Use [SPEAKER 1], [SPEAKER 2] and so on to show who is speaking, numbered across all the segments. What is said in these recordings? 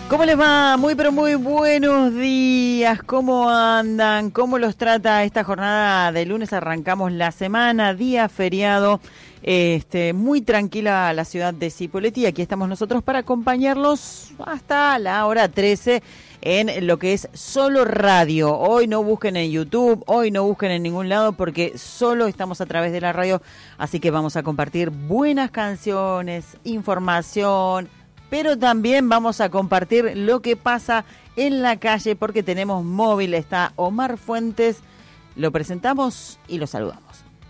[SPEAKER 1] ¿Cómo les va? Muy pero muy buenos días. ¿Cómo andan? ¿Cómo los trata esta jornada de lunes? Arrancamos la semana, día feriado. Muy tranquila la ciudad de Cipolletti. Aquí estamos nosotros para acompañarlos hasta la hora 13 en lo que es solo radio. Hoy no busquen en YouTube, hoy no busquen en ningún lado porque solo estamos a través de la radio. Así que vamos a compartir buenas canciones, información, pero también vamos a compartir lo que pasa en la calle porque tenemos móvil. Está Omar Fuentes, lo presentamos y lo saludamos.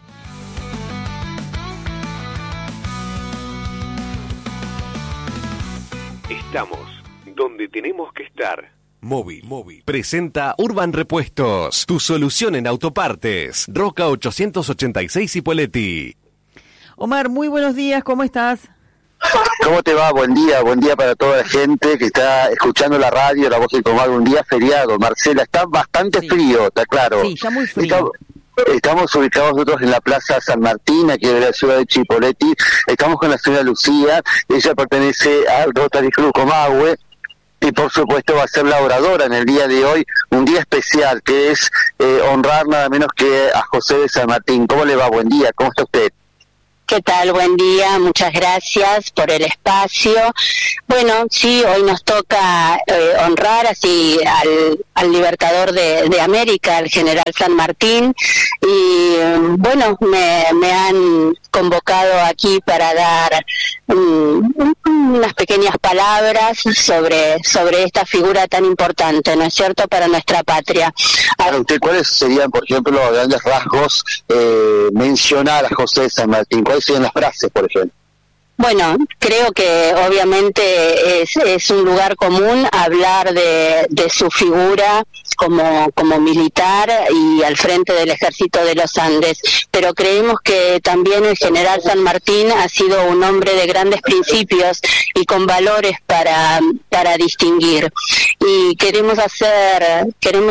[SPEAKER 2] Estamos donde tenemos que estar. Móvil presenta Urban Repuestos, tu solución en autopartes. Roca 886 Cipolletti.
[SPEAKER 1] Omar, muy buenos días, ¿cómo estás?
[SPEAKER 3] ¿Cómo te va? Buen día para toda la gente que está escuchando la radio, la voz del Comado. Un día feriado, Marcela, está bastante frío, está claro.
[SPEAKER 1] Sí, está muy frío.
[SPEAKER 3] Estamos ubicados nosotros en la Plaza San Martín, aquí de la ciudad de Cipolletti. Estamos con la señora Lucía, ella pertenece al Rotary Club Comahue y por supuesto va a ser la oradora en el día de hoy, un día especial que es honrar nada menos que a José de San Martín. ¿Cómo le va? Buen día, ¿cómo está usted?
[SPEAKER 4] ¿Qué tal? Buen día, muchas gracias por el espacio. Bueno, sí, hoy nos toca honrar así al libertador de América, al general San Martín, y bueno, me han convocado aquí para dar unas pequeñas palabras sobre esta figura tan importante, ¿no es cierto?, para nuestra patria.
[SPEAKER 3] Para usted, ¿cuáles serían, por ejemplo, los grandes rasgos mencionar a José de San Martín? ¿Cuáles serían las frases, por ejemplo?
[SPEAKER 4] Bueno, creo que obviamente es un lugar común hablar de su figura como militar y al frente del Ejército de los Andes, pero creemos que también el general San Martín ha sido un hombre de grandes principios y con valores para distinguir. Y queremos hacer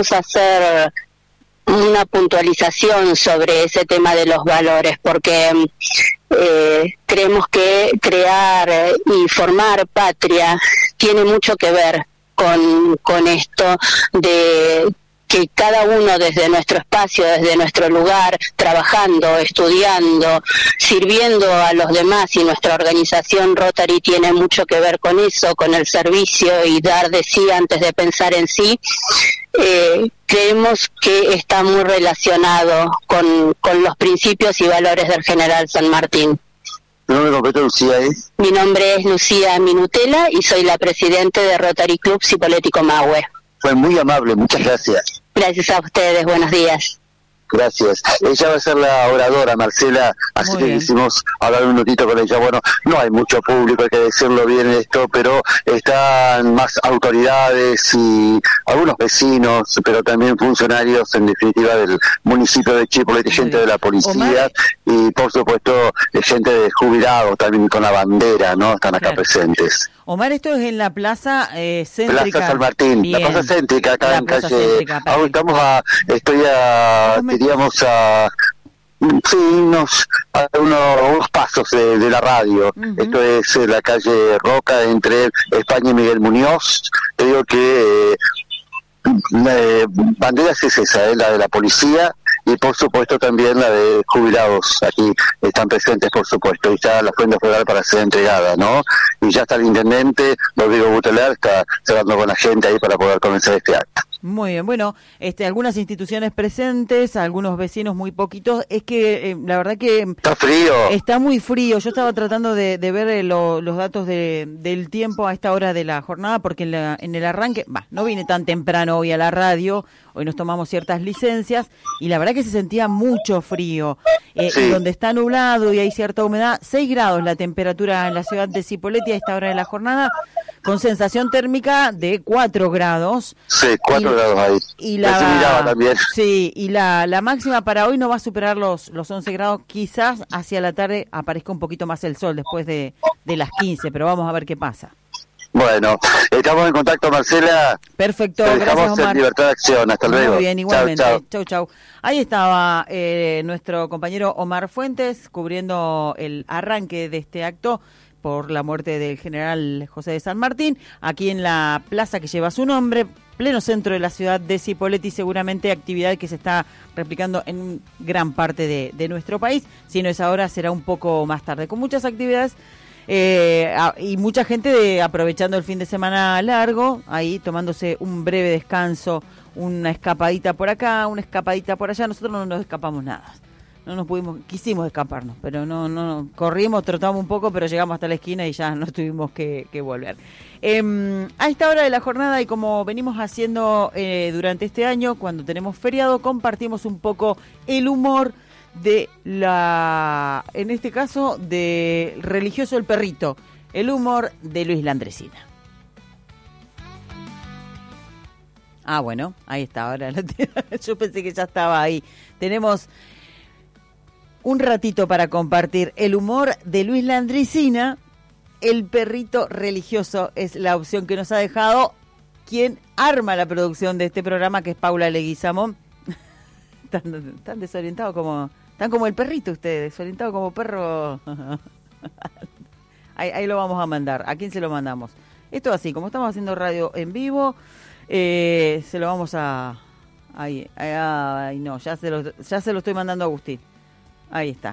[SPEAKER 4] una puntualización sobre ese tema de los valores, porque creemos que crear y formar patria tiene mucho que ver con esto de que cada uno desde nuestro espacio, desde nuestro lugar, trabajando, estudiando, sirviendo a los demás, y nuestra organización Rotary tiene mucho que ver con eso, con el servicio y dar de sí antes de pensar en sí. Creemos que está muy relacionado con los principios y valores del general San Martín.
[SPEAKER 3] ¿Tu nombre completo, Lucía, es?
[SPEAKER 4] Mi nombre es Lucía Minutela y soy la presidente de Rotary Club Cipolletti Comahue.
[SPEAKER 3] Fue muy amable, muchas gracias.
[SPEAKER 4] Gracias a ustedes, buenos días.
[SPEAKER 3] Gracias. Ella va a ser la oradora, Marcela, así que quisimos hablar un minutito con ella. Bueno, no hay mucho público, hay que decirlo bien esto, pero están más autoridades y algunos vecinos, pero también funcionarios, en definitiva, del municipio de Cipolletti, gente de la policía, Omar, y por supuesto gente de jubilados también con la bandera, ¿no? Están acá presentes.
[SPEAKER 1] Omar, esto es en la plaza céntrica.
[SPEAKER 3] Plaza San Martín, bien. La plaza céntrica, acá en calle. Ahora estamos diríamos a unos pasos de la radio. Esto es la calle Roca entre España y Miguel Muñoz. Te digo que banderas es esa, la de la policía y por supuesto también la de jubilados. Aquí están presentes, por supuesto, y está la ofrenda floral para ser entregada, ¿no? Y ya está el intendente Rodrigo Buteler, está cerrando con la gente ahí para poder comenzar este acto.
[SPEAKER 1] Muy bien, bueno, algunas instituciones presentes, algunos vecinos muy poquitos. Es que la verdad que
[SPEAKER 3] está frío.
[SPEAKER 1] Está muy frío. Yo estaba tratando de ver los datos del tiempo a esta hora de la jornada, porque en el arranque, no vine tan temprano hoy a la radio, hoy nos tomamos ciertas licencias, y la verdad que se sentía mucho frío.
[SPEAKER 3] Sí.
[SPEAKER 1] Y donde está nublado y hay cierta humedad, 6 grados la temperatura en la ciudad de Cipolletti a esta hora de la jornada, con sensación térmica de 4 grados.
[SPEAKER 3] Sí, 4 grados ahí.
[SPEAKER 1] Y
[SPEAKER 3] también.
[SPEAKER 1] Sí, y la máxima para hoy no va a superar los 11 grados. Quizás hacia la tarde aparezca un poquito más el sol después de las 15, pero vamos a ver qué pasa.
[SPEAKER 3] Bueno, estamos en contacto, Marcela.
[SPEAKER 1] Perfecto,
[SPEAKER 3] te
[SPEAKER 1] gracias,
[SPEAKER 3] dejamos
[SPEAKER 1] Omar.
[SPEAKER 3] en libertad de acción. Hasta luego.
[SPEAKER 1] Muy bien, igualmente.
[SPEAKER 3] Chau.
[SPEAKER 1] Chau. Ahí estaba nuestro compañero Omar Fuentes cubriendo el arranque de este acto. por la muerte del general José de San Martín, aquí en la plaza que lleva su nombre, pleno centro de la ciudad de Cipolletti, seguramente actividad que se está replicando en gran parte de nuestro país. Si no es ahora, será un poco más tarde, con muchas actividades y mucha gente aprovechando el fin de semana largo, ahí tomándose un breve descanso, una escapadita por acá, una escapadita por allá. Nosotros no nos escapamos nada. Quisimos escaparnos, pero no corrimos, trotamos un poco, pero llegamos hasta la esquina y ya nos tuvimos que volver. A esta hora de la jornada, y como venimos haciendo durante este año, cuando tenemos feriado, compartimos un poco el humor de en este caso, de Religioso el Perrito, el humor de Luis Landresina. Ah, bueno, ahí está, ahora yo pensé que ya estaba ahí. Tenemos un ratito para compartir el humor de Luis Landresina. El Perrito Religioso es la opción que nos ha dejado quien arma la producción de este programa, que es Paula Leguizamón. Están desorientados están como el perrito ustedes, desorientados como perro. Ahí lo vamos a mandar. ¿A quién se lo mandamos? Esto así, como estamos haciendo radio en vivo, se lo vamos a... Ahí no, ya se lo estoy mandando a Agustín. Ahí está.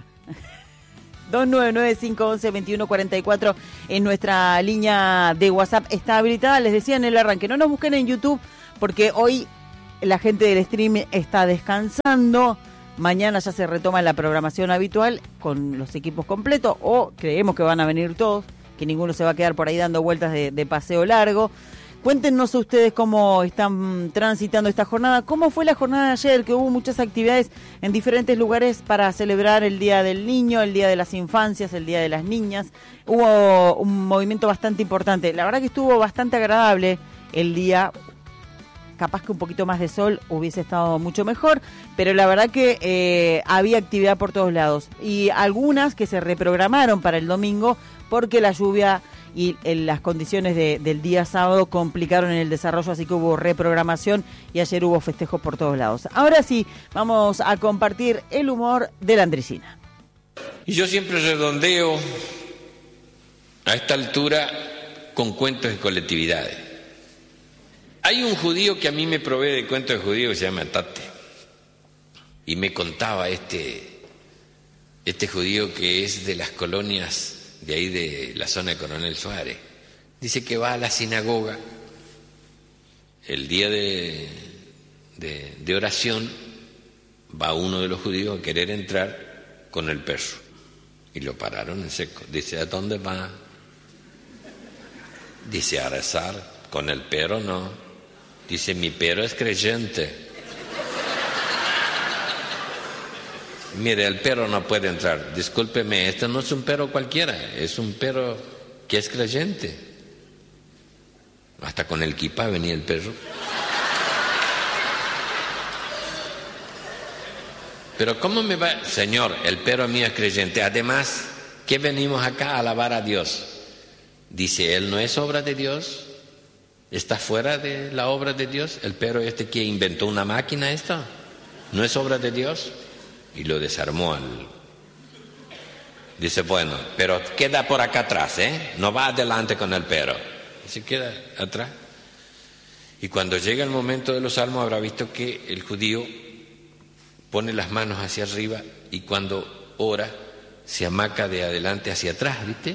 [SPEAKER 1] 2995112144 en nuestra línea de WhatsApp está habilitada. Les decía en el arranque, no nos busquen en YouTube porque hoy la gente del stream está descansando. Mañana ya se retoma la programación habitual con los equipos completos, o creemos que van a venir todos, que ninguno se va a quedar por ahí dando vueltas de paseo largo. Cuéntenos ustedes cómo están transitando esta jornada. ¿Cómo fue la jornada de ayer? Que hubo muchas actividades en diferentes lugares para celebrar el Día del Niño, el Día de las Infancias, el Día de las Niñas. Hubo un movimiento bastante importante. La verdad que estuvo bastante agradable el día. Capaz que un poquito más de sol hubiese estado mucho mejor, pero la verdad que había actividad por todos lados. Y algunas que se reprogramaron para el domingo porque la lluvia y las condiciones del día sábado complicaron el desarrollo, así que hubo reprogramación y ayer hubo festejos por todos lados. Ahora sí, vamos a compartir el humor de Landresina.
[SPEAKER 5] Y yo siempre redondeo a esta altura con cuentos de colectividades. Hay un judío que a mí me provee de cuentos de judío que se llama Tate, y me contaba este judío que es de las colonias de ahí de la zona de Coronel Suárez. Dice que va a la sinagoga el día de oración, va uno de los judíos a querer entrar con el perro y lo pararon en seco. Dice, ¿a dónde va? Dice, a rezar. Con el perro no. Dice, mi perro es creyente. Mire, el perro no puede entrar. Discúlpeme, este no es un perro cualquiera, es un perro que es creyente. Hasta con el kipá venía el perro. Pero ¿cómo me va? Señor, el perro mío es creyente. Además, ¿qué venimos acá a alabar a Dios? Dice, él no es obra de Dios. ¿Está fuera de la obra de Dios? ¿El perro que inventó una máquina esto? ¿No es obra de Dios? Y lo desarmó Dice, bueno, pero queda por acá atrás, no va adelante con el perro. Y se queda atrás. Y cuando llega el momento de los salmos habrá visto que el judío pone las manos hacia arriba y cuando ora se amaca de adelante hacia atrás, ¿viste?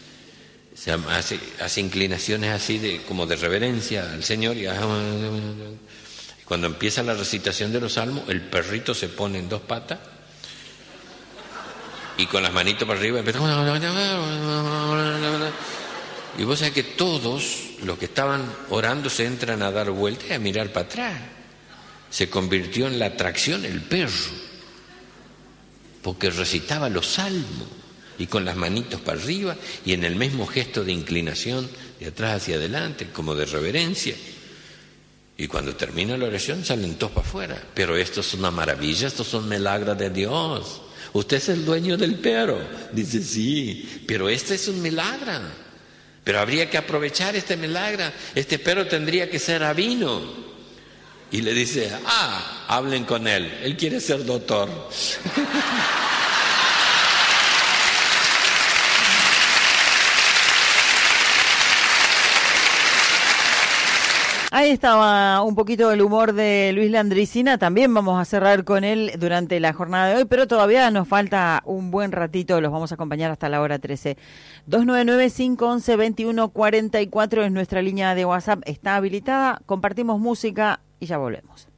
[SPEAKER 5] Hace inclinaciones así como de reverencia al Señor y cuando empieza la recitación de los salmos el perrito se pone en dos patas y con las manitos para arriba empieza... Y vos sabés que todos los que estaban orando se entran a dar vueltas y a mirar para atrás. Se convirtió en la atracción el perro porque recitaba los salmos y con las manitos para arriba y en el mismo gesto de inclinación de atrás hacia adelante, como de reverencia. Y cuando termina la oración salen todos para afuera. Pero esto es una maravilla, estos son milagros de Dios. Usted es el dueño del perro. Dice, sí, pero este es un milagro. Pero habría que aprovechar este milagro. Este perro tendría que ser rabino. Y le dice, hablen con él. Él quiere ser doctor.
[SPEAKER 1] Ahí estaba un poquito el humor de Luis Landricina, también vamos a cerrar con él durante la jornada de hoy, pero todavía nos falta un buen ratito, los vamos a acompañar hasta la hora 13. 299-511-2144 es nuestra línea de WhatsApp, está habilitada, compartimos música y ya volvemos.